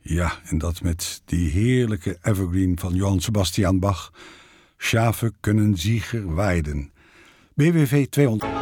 Ja, en dat met die heerlijke evergreen van Johann Sebastian Bach. Schafe kunnen Sieger weiden. BWV 200.